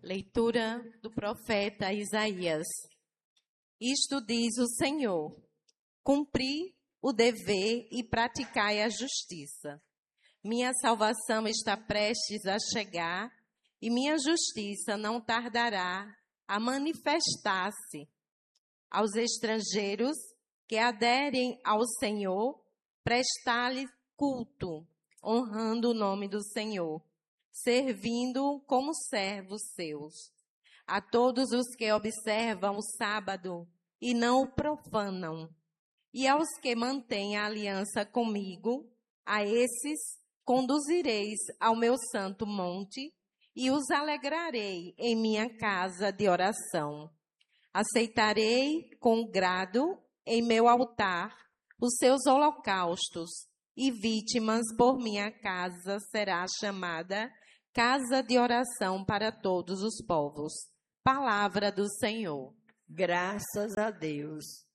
Leitura do profeta Isaías. Isto diz o Senhor: cumpri o dever e praticai a justiça. Minha salvação está prestes a chegar e minha justiça não tardará a manifestar-se. Aos estrangeiros que aderem ao Senhor, prestar-lhe culto, honrando o nome do Senhor, servindo como servos seus. A todos os que observam o sábado e não o profanam, e aos que mantêm a aliança comigo, a esses conduzireis ao meu santo monte e os alegrarei em minha casa de oração. Aceitarei com grado em meu altar os seus holocaustos, e vítimas por minha casa será chamada casa de oração para todos os povos. Palavra do Senhor. Graças a Deus.